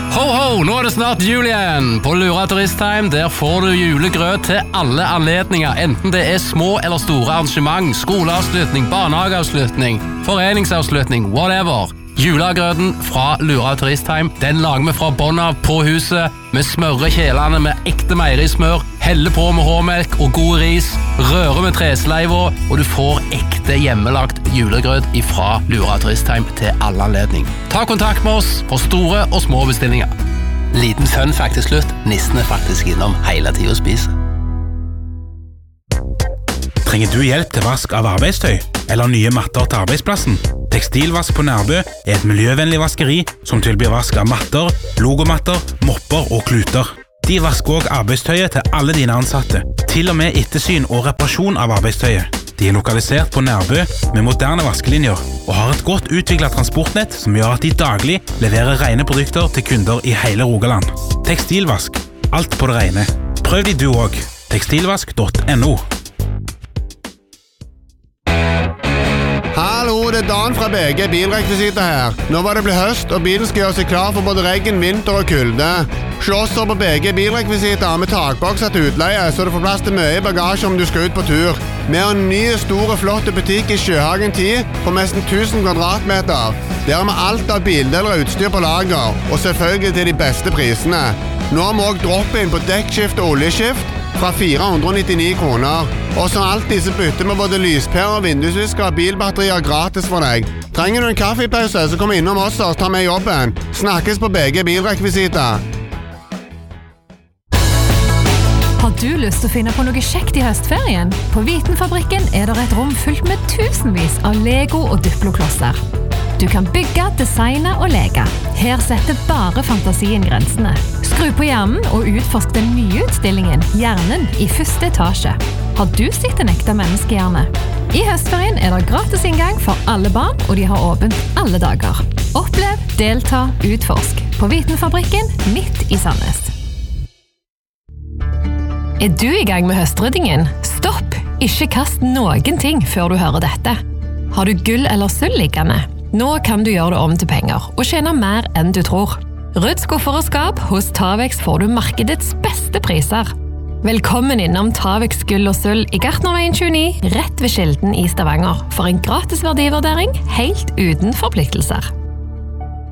Ho, ho, nå det snart jul igjen. På Lura Turisttime der får du julegrøt til alle anledninger, enten det små eller store arrangement, skoleavslutning, barnehageavslutning, foreningsavslutning, whatever. Julegrøten fra Lura Turisttime, den lager vi fra bånn av på huset. Vi smører kjelene med ekte meierismør, heller på med hårmelk og god ris, rører med tresleiva, og du får ekte hjemmelagt julegrøt fra Lura Turisttime til alle anledning. Ta kontakt med oss for store og små bestillinger. Liten fun fact til slutt, nissen faktisk innom hele tiden og spiser. Trenger du hjelp til vask av arbeidstøy eller nye matter til arbeidsplassen? Tekstilvask på Nærbø et miljøvennlig vaskeri som tilbyr vask av matter, logomatter, mopper og kluter. De vasker også arbeidstøyet til alle dine ansatte, til og med ettersyn og reparasjon av arbeidstøyet. De lokalisert på Nærbø med moderne vaskelinjer og har et godt utviklet transportnett som gjør at de daglig leverer rene produkter til kunder i hele Rogaland. Tekstilvask, alt på det rene. Prøv de du også. Tekstilvask.no. Hallo, det Dan fra BG Bilrekvisita her. Nå var det blitt høst, og bilen skal gjøre seg klar for både regn, vinter og kulde. Slåss på BG Bilrekvisita med takbokser til utleie, så du får plass til mye bagasje om du skal ut på tur. Vi har en ny, store, flotte butikk i Sjøhagen 10 på nesten 1000 kvadratmeter. Der har vi alt av bildeler og utstyr på lager, og selvfølgelig til de beste prisene. Nå har vi også drop-in på dekkskift og oljeskift fra 499 kroner. Og som alltid så bytter vi både lyspærer og vindusvisker og bilbatterier gratis for deg. Trenger du en kaffepause, så kom innom oss og ta med jobben. Snakkes på BG Bilrekvisita. Har du lyst til å finne på noe kjekt i høstferien? På Vitenfabrikken er det et rom fullt med tusenvis av Lego og Duplo-klosser. Du kan bygge, designe og leke. Her setter bare fantasien grensene. Skru på hjernen og utforsk den nye utstillingen Hjernen i første etasje. Har du sett en ekte menneskehjerne? I høstferien er det gratis inngang for alle barn, og de har åpent alle dager. Opplev, delta, utforsk. På Vitenfabrikken, midt i Sandnes. Er du i gang med høstryddingen? Stopp! Ikke kast noen ting før du hører dette. Har du gull eller sølv liggende? Nå kan du gjøre det om til penger, og tjene mer enn du tror. Rydd skuffer og skap, hos Tavex får du markedets beste priser. Velkommen innom Tavex gull og sølv i Gartnerveien 29, rett ved Skilden i Stavanger, for en gratis verdivurdering helt uten forpliktelser.